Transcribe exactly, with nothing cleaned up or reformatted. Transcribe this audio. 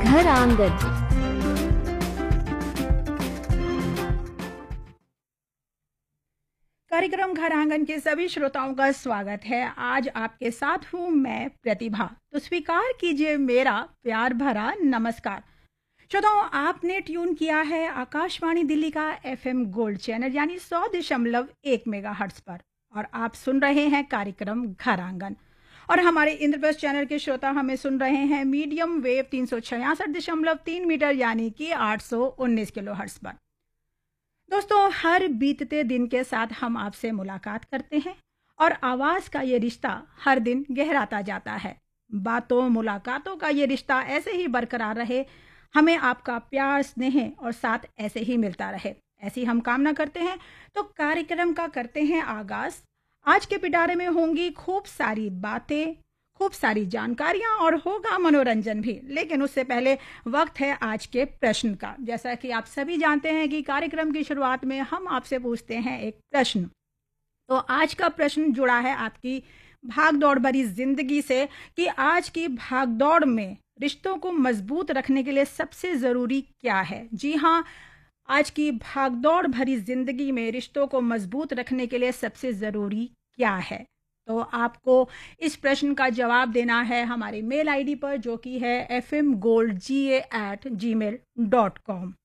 घर आंगन। कार्यक्रम घर आंगन के सभी श्रोताओं का स्वागत है। आज आपके साथ हूँ मैं प्रतिभा, तो स्वीकार कीजिए मेरा प्यार भरा नमस्कार। श्रोताओं, आपने ट्यून किया है आकाशवाणी दिल्ली का एफएम गोल्ड चैनल यानी सौ दशमलव एक मेगा हर्ट्स पर, और आप सुन रहे हैं कार्यक्रम घर आंगन। और हमारे इंद्रप्रस्थ चैनल के श्रोता हमें सुन रहे हैं मीडियम वेव तीन सौ छियासठ दशमलव तीन मीटर यानी कि आठ सौ उन्नीस किलो हर्ट्स पर। दोस्तों, हर बीतते दिन के साथ हम आपसे मुलाकात करते हैं और आवाज़ का ये रिश्ता हर दिन गहराता जाता है। बातों मुलाकातों का ये रिश्ता ऐसे ही बरकरार रहे, हमें आपका प्यार स्नेह और साथ ऐसे ही मिलता रहे, ऐसी हम कामना करते हैं। तो कार्यक्रम का करते हैं आगाज। आज के पिटारे में होंगी खूब सारी बातें, खूब सारी जानकारियां और होगा मनोरंजन भी। लेकिन उससे पहले वक्त है आज के प्रश्न का। जैसा कि आप सभी जानते हैं कि कार्यक्रम की शुरुआत में हम आपसे पूछते हैं एक प्रश्न। तो आज का प्रश्न जुड़ा है आपकी भागदौड़ भरी जिंदगी से कि आज की भागदौड़ में रिश्तों को मजबूत रखने के लिए सबसे ज़रूरी क्या है। जी हाँ, आज की भागदौड़ भरी जिंदगी में रिश्तों को मजबूत रखने के लिए सबसे ज़रूरी क्या है। तो आपको इस प्रश्न का जवाब देना है हमारे मेल आईडी पर, जो कि है एफ एम गोल्ड जी ए एट जी मेल डॉट कॉम।